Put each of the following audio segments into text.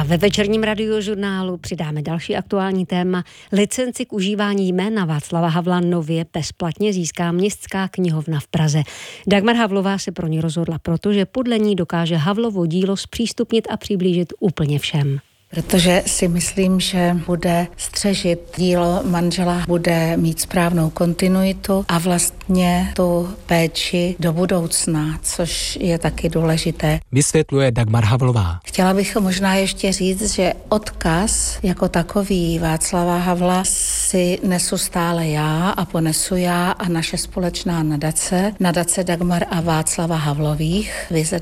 A ve večerním radiožurnálu přidáme další aktuální téma. Licenci k užívání jména Václava Havla nově bezplatně získá Městská knihovna v Praze. Dagmar Havlová se pro ní rozhodla, protože podle ní dokáže Havlovo dílo zpřístupnit a přiblížit úplně všem. Protože si myslím, že bude střežit dílo manžela, bude mít správnou kontinuitu a vlastně tu péči do budoucna, což je taky důležité. Vysvětluje Dagmar Havlová. Chtěla bych možná ještě říct, že odkaz jako takový Václava Havla si nesu stále já a ponesu já a naše společná nadace Dagmar a Václava Havlových, Vize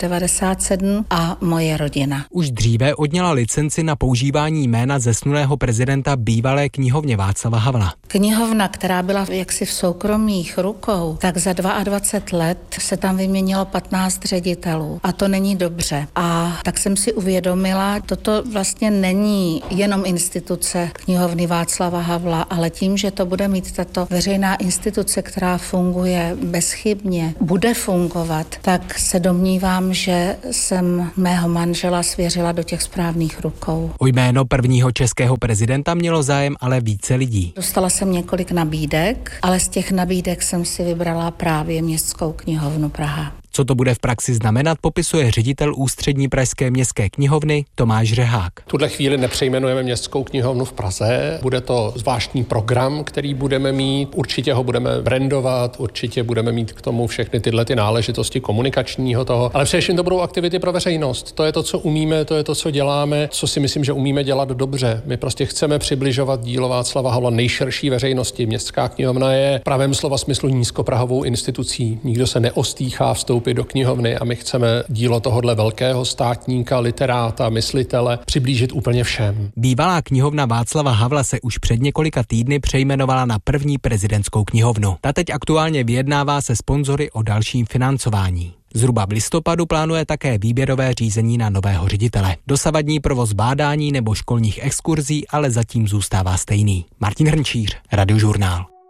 97 a moje rodina. Už dříve odněla licenci na používání jména zesnulého prezidenta bývalé knihovně Václava Havla. Knihovna, která byla jaksi v soukromých rukou, tak za 22 let se tam vyměnilo 15 ředitelů a to není dobře. A tak jsem si uvědomila, toto vlastně není jenom instituce knihovny Václava Havla, ale tím, že to bude mít tato veřejná instituce, která funguje bezchybně, bude fungovat, tak se domnívám, že jsem mého manžela svěřila do těch správných rukou. O jméno prvního českého prezidenta mělo zájem ale více lidí. Dostala jsem několik nabídek, ale z těch nabídek jsem si vybrala právě Městskou knihovnu Praha. Co to bude v praxi znamenat, popisuje ředitel Ústřední pražské městské knihovny Tomáš Řehák. V tuhle chvíli nepřejmenujeme Městskou knihovnu v Praze. Bude to zvláštní program, který budeme mít. Určitě ho budeme brandovat, určitě budeme mít k tomu všechny tyhle náležitosti komunikačního toho, ale především to budou aktivity pro veřejnost. To je to, co umíme, to je to, co děláme, co si myslím, že umíme dělat dobře. My prostě chceme přibližovat dílo Václava Havla nejširší veřejnosti. Městská knihovna je v pravém slova smyslu nízkoprahovou institucí. Nikdo se neostýchá vstoupit do knihovny a my chceme dílo tohohle velkého státníka, literáta, myslitele přiblížit úplně všem. Bývalá knihovna Václava Havla se už před několika týdny přejmenovala na první prezidentskou knihovnu. Ta teď aktuálně vyjednává se sponzory o dalším financování. Zhruba v listopadu plánuje také výběrové řízení na nového ředitele. Dosavadní provoz bádání nebo školních exkurzí ale zatím zůstává stejný. Martin Hrnčíř, Radiožurnál.